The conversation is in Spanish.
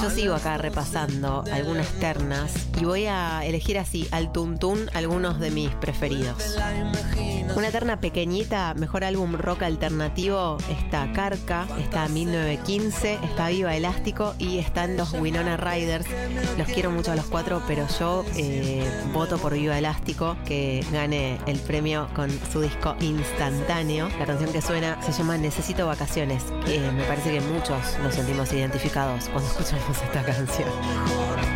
yo sigo acá repasando algunas ternas y voy a elegir así al tuntún algunos de mis preferidos. Una terna pequeñita, mejor álbum rock alternativo, está Carca, está 1915, está Viva Elástico y están los Winona Riders. Los quiero mucho a los cuatro, pero yo voto por Viva Elástico, que gane el premio con su disco Instantáneo. La canción que suena se llama Necesito Vacaciones. Me parece que muchos nos sentimos identificados cuando escuchamos esta canción.